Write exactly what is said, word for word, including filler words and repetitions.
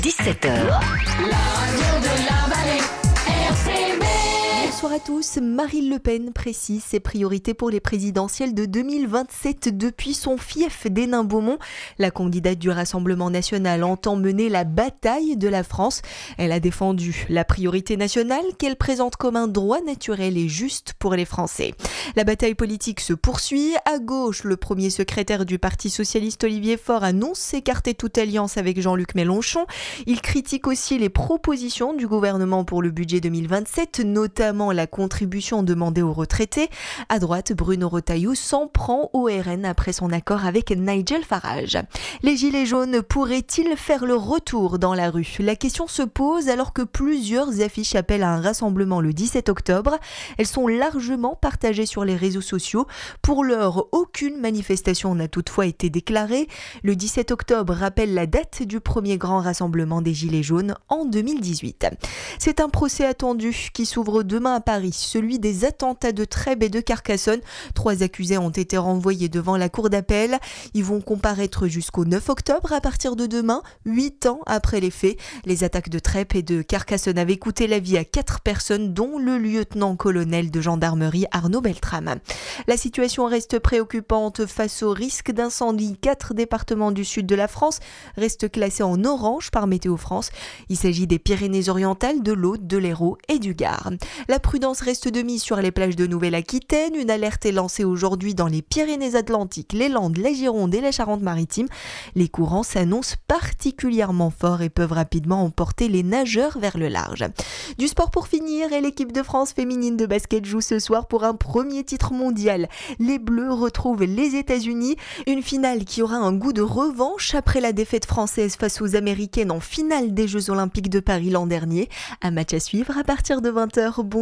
dix-sept heures. Bonsoir à tous. Marine Le Pen précise ses priorités pour les présidentielles de deux mille vingt-sept depuis son fief d'Hénin-Beaumont. La candidate du Rassemblement national entend mener la bataille de la France. Elle a défendu la priorité nationale qu'elle présente comme un droit naturel et juste pour les Français. La bataille politique se poursuit. À gauche, le premier secrétaire du Parti socialiste Olivier Faure annonce s'écarter toute alliance avec Jean-Luc Mélenchon. Il critique aussi les propositions du gouvernement pour le budget deux mille vingt-sept, notamment la contribution demandée aux retraités. À droite, Bruno Retailleau s'en prend au R N après son accord avec Nigel Farage. Les gilets jaunes pourraient-ils faire le retour dans la rue ? La question se pose alors que plusieurs affiches appellent à un rassemblement le dix-sept octobre. Elles sont largement partagées sur les réseaux sociaux. Pour l'heure, aucune manifestation n'a toutefois été déclarée. Le dix-sept octobre rappelle la date du premier grand rassemblement des gilets jaunes en deux mille dix-huit. C'est un procès attendu qui s'ouvre demain à Paris, celui des attentats de Trèbes et de Carcassonne. Trois accusés ont été renvoyés devant la cour d'appel. Ils vont comparaître jusqu'au neuf octobre à partir de demain, huit ans après les faits. Les attaques de Trèbes et de Carcassonne avaient coûté la vie à quatre personnes, dont le lieutenant-colonel de gendarmerie Arnaud Beltrame. La situation reste préoccupante face au risque d'incendie. Quatre départements du sud de la France restent classés en orange par Météo France. Il s'agit des Pyrénées-Orientales, de l'Aude, de l'Hérault et du Gard. La prudence reste de mise sur les plages de Nouvelle-Aquitaine. Une alerte est lancée aujourd'hui dans les Pyrénées-Atlantiques, les Landes, la Gironde et la Charente-Maritime. Les courants s'annoncent particulièrement forts et peuvent rapidement emporter les nageurs vers le large. Du sport pour finir, et l'équipe de France féminine de basket joue ce soir pour un premier titre mondial. Les Bleus retrouvent les États-Unis. Une finale qui aura un goût de revanche après la défaite française face aux Américaines en finale des Jeux Olympiques de Paris l'an dernier. Un match à suivre à partir de vingt heures. Bon